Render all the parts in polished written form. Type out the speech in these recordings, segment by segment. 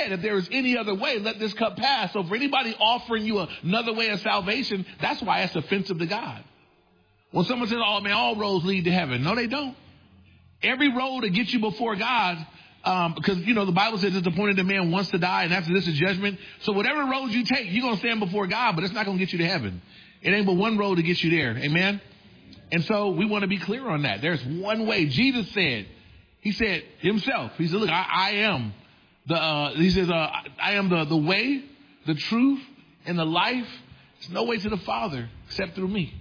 said, if there is any other way, let this cup pass. So for anybody offering you another way of salvation, that's why it's offensive to God. When someone says, oh man, all roads lead to heaven. No, they don't. Every road that gets you before God, because, the Bible says it's appointed a man wants to die, and after this is judgment. So whatever road you take, you're going to stand before God, but it's not going to get you to heaven. It ain't but one road to get you there. Amen? And so we want to be clear on that. There's one way. Jesus said, he said himself, he said, look, I am I am the way, the truth, and the life. There's no way to the Father except through me.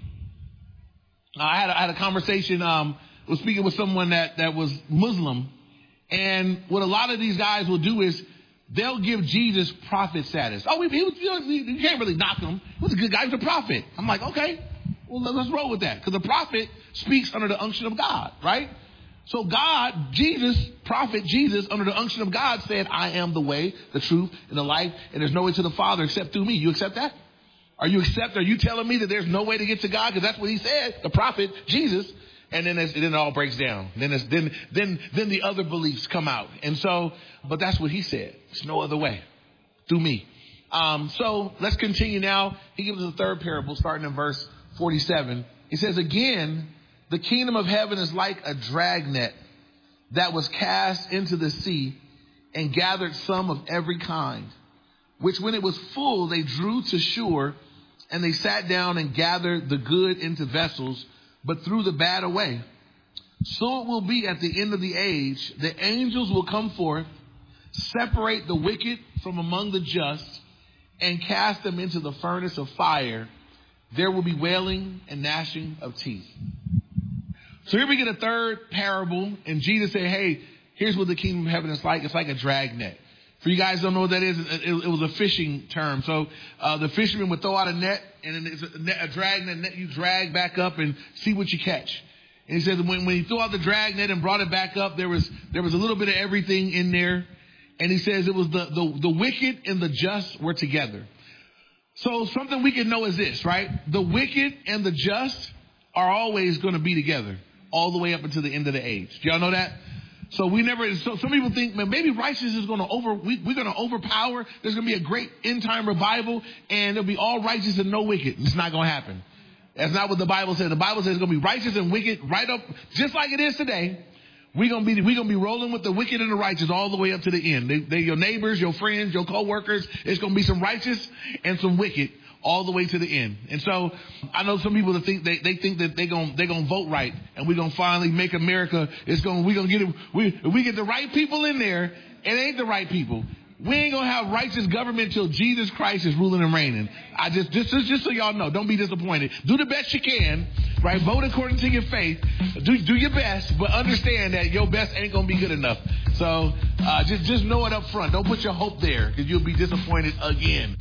I had a conversation, was speaking with someone that was Muslim. And what a lot of these guys will do is they'll give Jesus prophet status. Oh, you can't really knock him. He was a good guy. He was a prophet. I'm like, okay, well, let's roll with that. Because the prophet speaks under the unction of God, right? So prophet Jesus, under the unction of God said, I am the way, the truth, and the life, and there's no way to the Father except through me. You accept that? Are you telling me that there's no way to get to God? Because that's what he said, the prophet Jesus. And then it all breaks down. Then the other beliefs come out. And so, but that's what he said. There's no other way. Through me. So let's continue now. He gives us a third parable starting in verse 47. He says, again, the kingdom of heaven is like a dragnet that was cast into the sea and gathered some of every kind, which when it was full, they drew to shore, and they sat down and gathered the good into vessels, but threw the bad away. So it will be at the end of the age. The angels will come forth, separate the wicked from among the just, and cast them into the furnace of fire. There will be wailing and gnashing of teeth. So here we get a third parable, and Jesus said, hey, here's what the kingdom of heaven is like. It's like a dragnet. For you guys don't know what that is, it was a fishing term. So the fishermen would throw out a net, and then it's a dragnet net you drag back up and see what you catch. And he says when he threw out the dragnet and brought it back up, there was a little bit of everything in there. And he says it was the wicked and the just were together. So something we can know is this, right? The wicked and the just are always going to be together all the way up until the end of the age. Do y'all know that? So some people think, man, maybe righteousness is going to we're going to overpower. There's going to be a great end time revival and there'll be all righteous and no wicked. It's not going to happen. That's not what the Bible says. The Bible says it's going to be righteous and wicked right up, just like it is today. We're going to be rolling with the wicked and the righteous all the way up to the end. They're your neighbors, your friends, your co-workers. It's going to be some righteous and some wicked all the way to the end. And so I know some people that think they think that they're going to vote right and we're going to finally make America. We're going to get it. We get the right people in there. It ain't the right people. We ain't going to have righteous government till Jesus Christ is ruling and reigning. Just so y'all know, don't be disappointed. Do the best you can, right? Vote according to your faith. Do your best, but understand that your best ain't going to be good enough. So, just know it up front. Don't put your hope there because you'll be disappointed again.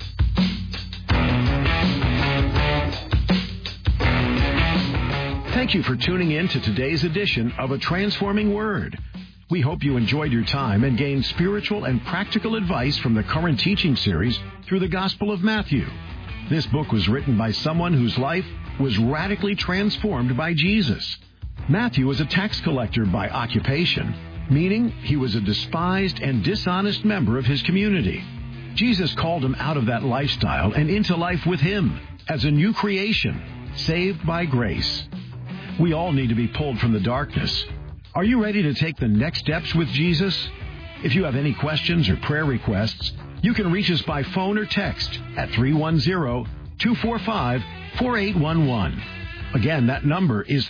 Thank you for tuning in to today's edition of A Transforming Word. We hope you enjoyed your time and gained spiritual and practical advice from the current teaching series through the Gospel of Matthew. This book was written by someone whose life was radically transformed by Jesus. Matthew was a tax collector by occupation, meaning he was a despised and dishonest member of his community. Jesus called him out of that lifestyle and into life with him as a new creation, saved by grace. We all need to be pulled from the darkness. Are you ready to take the next steps with Jesus? If you have any questions or prayer requests, you can reach us by phone or text at 310-245-4811. Again, that number is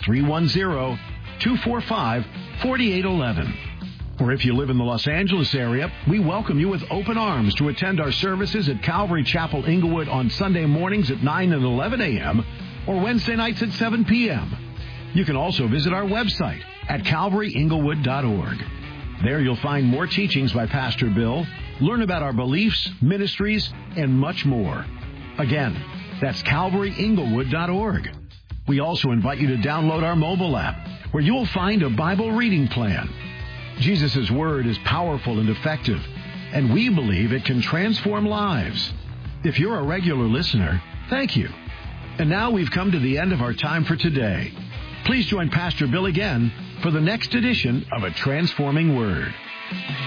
310-245-4811. Or if you live in the Los Angeles area, we welcome you with open arms to attend our services at Calvary Chapel Inglewood on Sunday mornings at 9 and 11 a.m. or Wednesday nights at 7 p.m. You can also visit our website at calvaryinglewood.org. There you'll find more teachings by Pastor Bill, learn about our beliefs, ministries, and much more. Again, that's calvaryinglewood.org. We also invite you to download our mobile app, where you'll find a Bible reading plan. Jesus' Word is powerful and effective, and we believe it can transform lives. If you're a regular listener, thank you. And now we've come to the end of our time for today. Please join Pastor Bill again for the next edition of A Transforming Word.